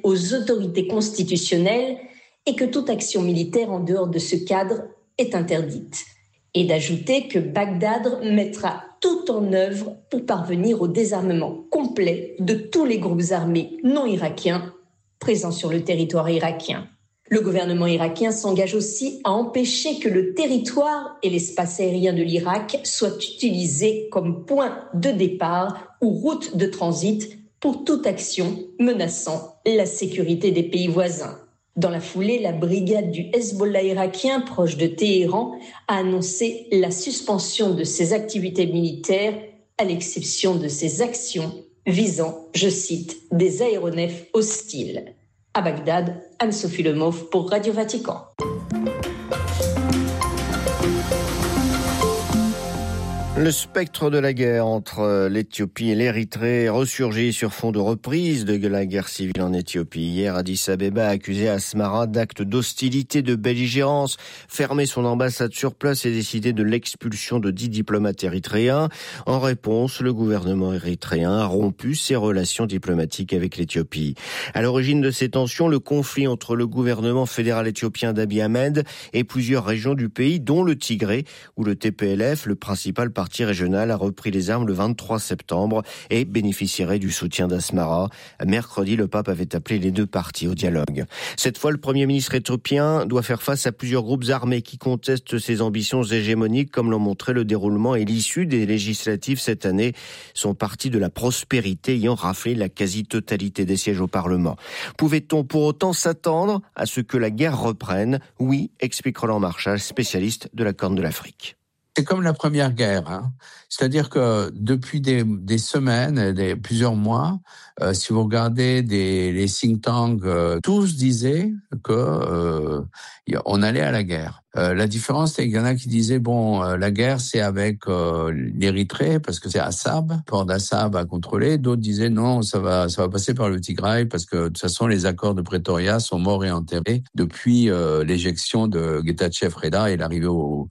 aux autorités constitutionnelles et que toute action militaire en dehors de ce cadre est interdite. Et d'ajouter que Bagdad mettra tout en œuvre pour parvenir au désarmement complet de tous les groupes armés non irakiens présents sur le territoire irakien. Le gouvernement irakien s'engage aussi à empêcher que le territoire et l'espace aérien de l'Irak soient utilisés comme point de départ ou route de transit pour toute action menaçant la sécurité des pays voisins. Dans la foulée, la brigade du Hezbollah irakien, proche de Téhéran, a annoncé la suspension de ses activités militaires, à l'exception de ses actions visant, je cite, des aéronefs hostiles. À Bagdad, Anne-Sophie Lemauve pour Radio Vatican. Le spectre de la guerre entre l'Éthiopie et l'Érythrée ressurgit sur fond de reprise de la guerre civile en Éthiopie. Hier, Addis Abeba a accusé Asmara d'actes d'hostilité, de belligérance, fermé son ambassade sur place et décidé de l'expulsion de 10 diplomates érythréens. En réponse, le gouvernement érythréen a rompu ses relations diplomatiques avec l'Éthiopie. À l'origine de ces tensions, le conflit entre le gouvernement fédéral éthiopien d'Abiy Ahmed et plusieurs régions du pays, dont le Tigré, où le TPLF, le principal parti régional, a repris les armes le 23 septembre et bénéficierait du soutien d'Asmara. Mercredi, le pape avait appelé les deux parties au dialogue. Cette fois, le Premier ministre éthiopien doit faire face à plusieurs groupes armés qui contestent ses ambitions hégémoniques, comme l'ont montré le déroulement et l'issue des législatives cette année. Son parti de la prospérité ayant raflé la quasi-totalité des sièges au Parlement. Pouvait-on pour autant s'attendre à ce que la guerre reprenne ? Oui, explique Roland Marchal, spécialiste de la Corne de l'Afrique. C'est comme la Première Guerre, hein. C'est-à-dire que depuis des semaines, plusieurs mois, si vous regardez les think tanks, tous disaient que on allait à la guerre. La différence, c'est qu'il y en a qui disaient la guerre c'est avec l'Érythrée parce que c'est Assab, port d'Assab à contrôler. D'autres disaient non, ça va passer par le Tigray parce que de toute façon les accords de Pretoria sont morts et enterrés depuis l'éjection de Getachew Reda et l'arrivée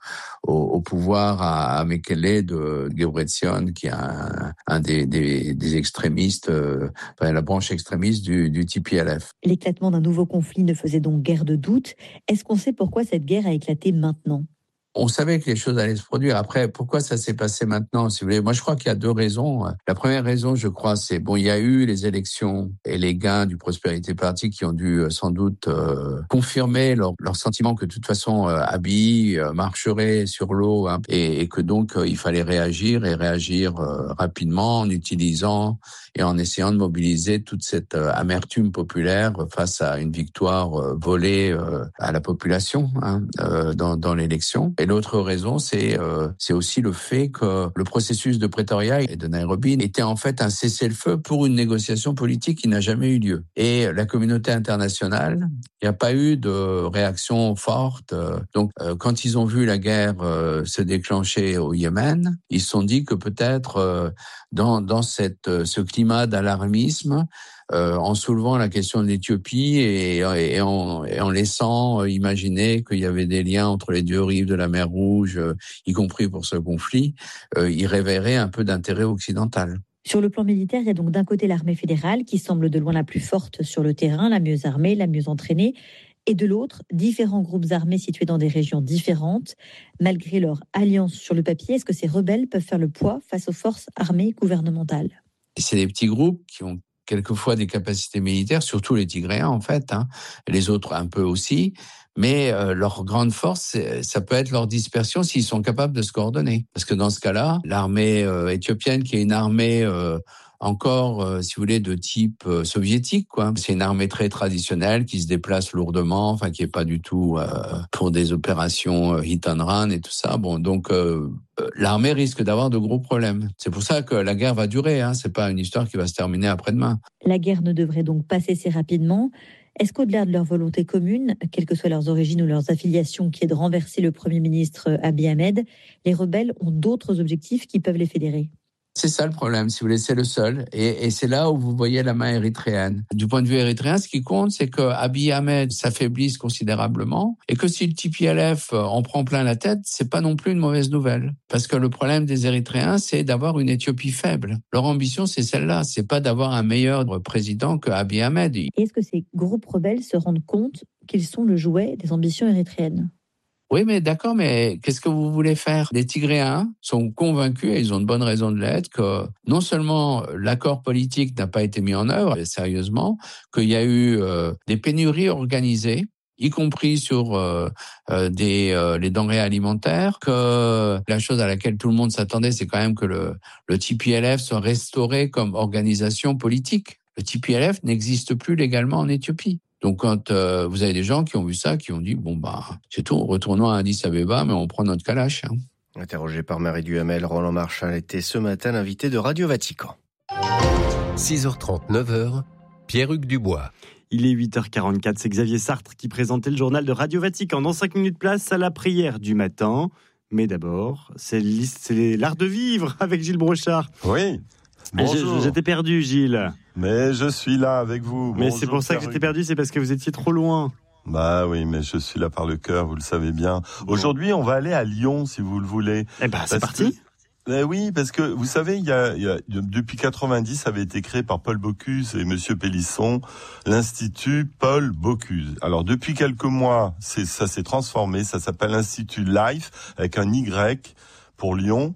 au pouvoir à Mekele de Gebretsion, qui est un des extrémistes, la branche extrémiste du TPLF. L'éclatement d'un nouveau conflit ne faisait donc guère de doute. Est-ce qu'on sait pourquoi cette guerre a éclaté maintenant ? On savait que les choses allaient se produire. Après, pourquoi ça s'est passé maintenant, si vous voulez ? Moi, je crois qu'il y a deux raisons. La première raison, je crois, c'est il y a eu les élections et les gains du Prosperity Party qui ont dû sans doute confirmer leur sentiment que de toute façon Abiy marcherait sur l'eau, hein, et que donc il fallait réagir rapidement en utilisant et en essayant de mobiliser toute cette amertume populaire face à une victoire volée à la population, hein, dans l'élection. Et l'autre raison, c'est aussi le fait que le processus de Pretoria et de Nairobi était en fait un cessez-le-feu pour une négociation politique qui n'a jamais eu lieu. Et la communauté internationale, il n'y a pas eu de réaction forte. Donc, quand ils ont vu la guerre se déclencher au Yémen, ils se sont dit que peut-être dans ce climat d'alarmisme, en soulevant la question de l'Éthiopie et en laissant imaginer qu'il y avait des liens entre les deux rives de la mer Rouge, y compris pour ce conflit, il révérait un peu d'intérêt occidental. Sur le plan militaire, il y a donc d'un côté l'armée fédérale qui semble de loin la plus forte sur le terrain, la mieux armée, la mieux entraînée, et de l'autre, différents groupes armés situés dans des régions différentes. Malgré leur alliance sur le papier, est-ce que ces rebelles peuvent faire le poids face aux forces armées gouvernementales ? C'est des petits groupes qui ont quelquefois des capacités militaires, surtout les Tigréens en fait, hein, les autres un peu aussi, mais leur grande force, ça peut être leur dispersion s'ils sont capables de se coordonner. Parce que dans ce cas-là, l'armée éthiopienne, qui est une armée encore, si vous voulez, de type soviétique, quoi. C'est une armée très traditionnelle qui se déplace lourdement, enfin qui est pas du tout pour des opérations hit and run et tout ça. Donc l'armée risque d'avoir de gros problèmes. C'est pour ça que la guerre va durer, hein. C'est pas une histoire qui va se terminer après-demain. La guerre ne devrait donc pas cesser rapidement. Est-ce qu'au-delà de leur volonté commune, quelles que soient leurs origines ou leurs affiliations, qui est de renverser le Premier ministre Abiy Ahmed, les rebelles ont d'autres objectifs qui peuvent les fédérer ? C'est ça le problème, si vous voulez, c'est le seul. Et c'est là où vous voyez la main érythréenne. Du point de vue érythréen, ce qui compte, c'est que Abiy Ahmed s'affaiblisse considérablement et que si le TPLF en prend plein la tête, c'est pas non plus une mauvaise nouvelle. Parce que le problème des Érythréens, c'est d'avoir une Éthiopie faible. Leur ambition, c'est celle-là. C'est pas d'avoir un meilleur président que Abiy Ahmed. Est-ce que ces groupes rebelles se rendent compte qu'ils sont le jouet des ambitions érythréennes ? Oui, mais d'accord, mais qu'est-ce que vous voulez faire ? Les Tigréens sont convaincus, et ils ont de bonnes raisons de l'être, que non seulement l'accord politique n'a pas été mis en œuvre, sérieusement, qu'il y a eu des pénuries organisées, y compris sur les denrées alimentaires, que la chose à laquelle tout le monde s'attendait, c'est quand même que le TPLF soit restauré comme organisation politique. Le TPLF n'existe plus légalement en Éthiopie. Donc, quand vous avez des gens qui ont vu ça, qui ont dit, c'est tout, retournons à Addis Abeba, mais on prend notre calache. Interrogé par Marie Duhamel, Roland Marchal était ce matin l'invité de Radio Vatican. 6h30, 9h, Pierre-Hugues Dubois. Il est 8h44, c'est Xavier Sartre qui présentait le journal de Radio Vatican. Dans 5 minutes, place à la prière du matin. Mais d'abord, c'est l'art de vivre avec Gilles Brochard. Oui. Bonjour. J'étais perdu, Gilles. Mais je suis là avec vous. Mais bonjour, c'est pour ça que j'étais perdu, c'est parce que vous étiez trop loin. Bah oui, mais je suis là par le cœur, vous le savez bien. Bon. Aujourd'hui, on va aller à Lyon, si vous le voulez. Eh ben, c'est parti. Oui, parce que vous savez, il y a depuis 90, ça avait été créé par Paul Bocuse et Monsieur Pélisson, l'Institut Paul Bocuse. Alors depuis quelques mois, ça s'est transformé, ça s'appelle l'Institut Life avec un Y pour Lyon.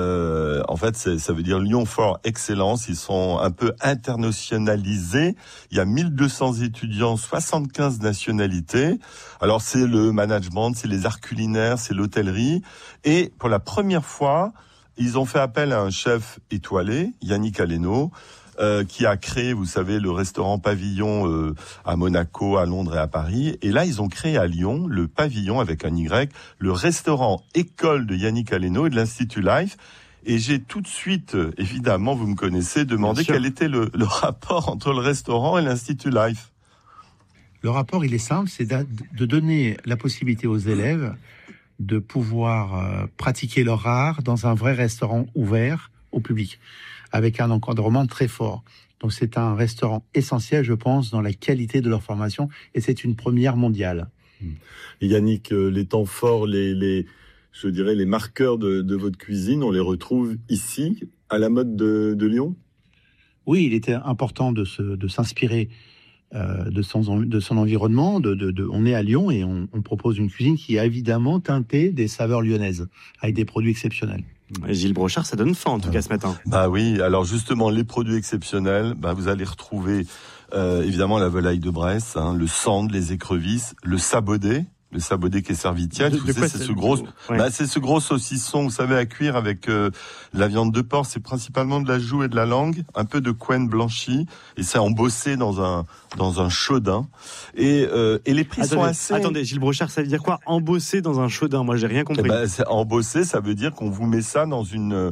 En fait, ça veut dire Lyon for Excellence. Ils sont un peu internationalisés. Il y a 1200 étudiants, 75 nationalités. Alors, c'est le management, c'est les arts culinaires, c'est l'hôtellerie. Et pour la première fois, ils ont fait appel à un chef étoilé, Yannick Aleno, qui a créé, vous savez, le restaurant Pavillon à Monaco, à Londres et à Paris. Et là, ils ont créé à Lyon le Pavillon avec un Y, le restaurant école de Yannick Aleno et de l'Institut Life. Et j'ai tout de suite, évidemment, vous me connaissez, demandé quel était le rapport entre le restaurant et l'Institut Life. Le rapport, il est simple, c'est de donner la possibilité aux élèves de pouvoir pratiquer leur art dans un vrai restaurant ouvert au public, avec un encadrement très fort. Donc c'est un restaurant essentiel, je pense, dans la qualité de leur formation, et c'est une première mondiale. Et Yannick, les temps forts, je dirais les marqueurs de votre cuisine, on les retrouve ici, à la mode de Lyon ? Oui, il était important de s'inspirer de son environnement. On est à Lyon et on propose une cuisine qui est évidemment teintée des saveurs lyonnaises, avec des produits exceptionnels. Gilles Brochard, ça donne faim en tout cas ce matin. Bah oui, alors justement les produits exceptionnels, vous allez retrouver évidemment la volaille de Bresse, le sande, les écrevisses, le sabodé qui est servi tiède. C'est ce gros saucisson, vous savez, à cuire avec la viande de porc. C'est principalement de la joue et de la langue, un peu de couenne blanchie, et c'est embossé dans un chaudin. Et les prix sont assez. Attendez, Gilles Brochard, ça veut dire quoi, embossé dans un chaudin ? Moi, j'ai rien compris. Embossé, ça veut dire qu'on vous met ça dans une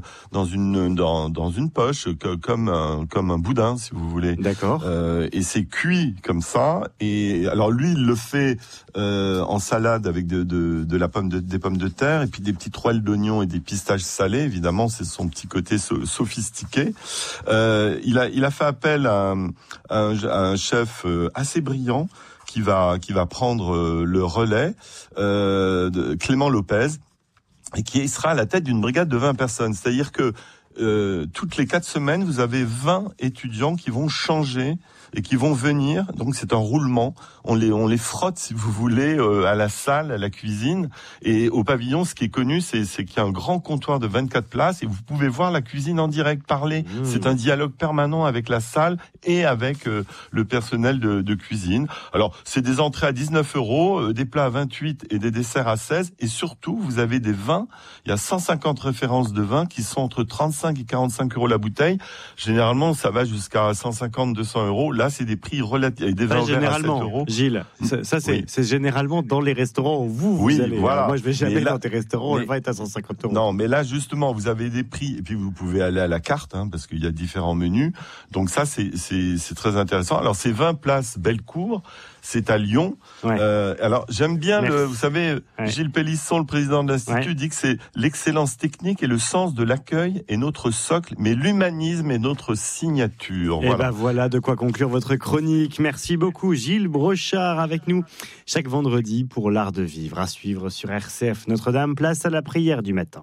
poche, comme un boudin, si vous voulez. D'accord. Et c'est cuit comme ça. Et alors lui, il le fait en salade avec des pommes de terre et puis des petites rouelles d'oignons et des pistaches salées. Évidemment, c'est son petit côté sophistiqué. Il a fait appel à un chef assez brillant qui va prendre le relais, de Clément Lopez, et qui sera à la tête d'une brigade de 20 personnes. C'est-à-dire que toutes les 4 semaines, vous avez 20 étudiants qui vont changer et qui vont venir. Donc c'est un roulement. On les frotte, si vous voulez, à la salle, à la cuisine. Et au pavillon, ce qui est connu, c'est qu'il y a un grand comptoir de 24 places et vous pouvez voir la cuisine en direct, parler. C'est un dialogue permanent avec la salle et avec le personnel de cuisine. Alors, c'est des entrées à 19 €, des plats à 28 et des desserts à 16. Et surtout, vous avez des vins. Il y a 150 références de vins qui sont entre 35 et 45 € la bouteille. Généralement, ça va jusqu'à 150, 200 €. Là, c'est des prix relatifs, avec des vins verts à 7 €. Gilles, ça c'est généralement dans les restaurants où vous allez. Voilà. Alors moi, je vais jamais dans tes restaurants, le vin est à 150 €. Non, mais là, justement, vous avez des prix, et puis vous pouvez aller à la carte, parce qu'il y a différents menus. Donc ça, c'est très intéressant. Alors, c'est 20 places Bellecour, c'est à Lyon. Ouais. Alors, j'aime bien vous savez, Gilles Pélisson, le président de l'Institut, dit que c'est l'excellence technique et le sens de l'accueil et notre notre socle, mais l'humanisme est notre signature. Et voilà de quoi conclure votre chronique. Merci beaucoup Gilles Brochard avec nous chaque vendredi pour l'art de vivre. À suivre sur RCF Notre-Dame, place à la prière du matin.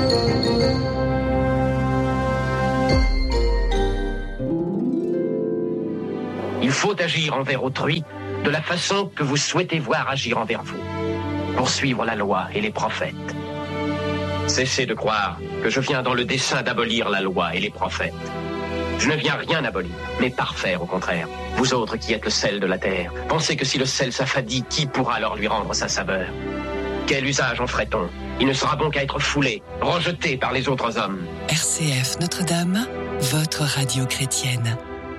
Il faut agir envers autrui de la façon que vous souhaitez voir agir envers vous. Poursuivre la loi et les prophètes. Cessez de croire que je viens dans le dessein d'abolir la loi et les prophètes. Je ne viens rien abolir, mais parfaire au contraire. Vous autres qui êtes le sel de la terre, pensez que si le sel s'affadit, qui pourra alors lui rendre sa saveur ? Quel usage en ferait-on ? Il ne sera bon qu'à être foulé, rejeté par les autres hommes. RCF Notre-Dame, votre radio chrétienne.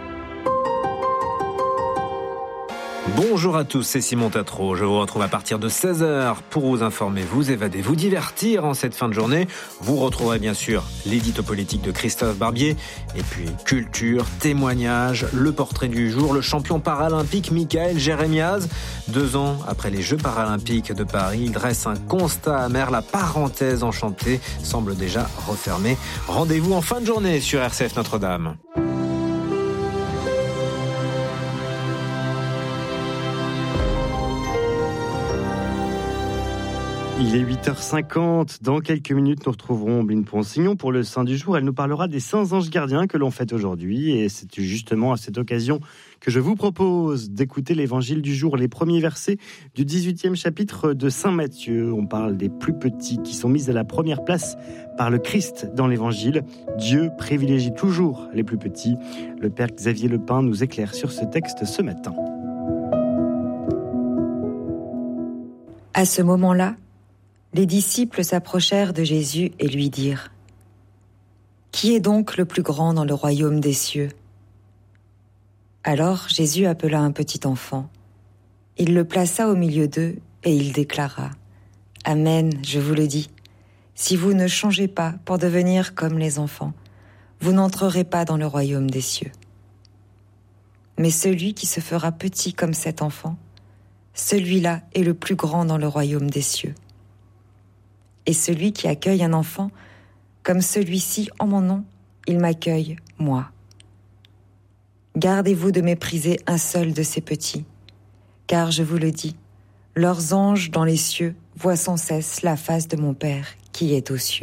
Bonjour à tous, c'est Simon Tatro. Je vous retrouve à partir de 16h pour vous informer, vous évader, vous divertir en cette fin de journée. Vous retrouverez bien sûr l'édito politique de Christophe Barbier, et puis culture, témoignages, le portrait du jour, le champion paralympique Michael Jérémiaz. 2 ans après les Jeux paralympiques de Paris, il dresse un constat amer. La parenthèse enchantée semble déjà refermée. Rendez-vous en fin de journée sur RCF Notre-Dame. Il est 8h50. Dans quelques minutes, nous retrouverons Bline Ponsignon pour le Saint du jour. Elle nous parlera des saints anges gardiens que l'on fête aujourd'hui. Et c'est justement à cette occasion que je vous propose d'écouter l'évangile du jour, les premiers versets du 18e chapitre de Saint Matthieu. On parle des plus petits qui sont mis à la première place par le Christ dans l'évangile. Dieu privilégie toujours les plus petits. Le Père Xavier Lepin nous éclaire sur ce texte ce matin. À ce moment-là, les disciples s'approchèrent de Jésus et lui dirent : « Qui est donc le plus grand dans le royaume des cieux ? » Alors Jésus appela un petit enfant. Il le plaça au milieu d'eux et il déclara : « Amen, je vous le dis, si vous ne changez pas pour devenir comme les enfants, vous n'entrerez pas dans le royaume des cieux. Mais celui qui se fera petit comme cet enfant, celui-là est le plus grand dans le royaume des cieux. Et celui qui accueille un enfant, comme celui-ci en mon nom, il m'accueille, moi. Gardez-vous de mépriser un seul de ces petits, car je vous le dis, leurs anges dans les cieux voient sans cesse la face de mon Père qui est aux cieux. »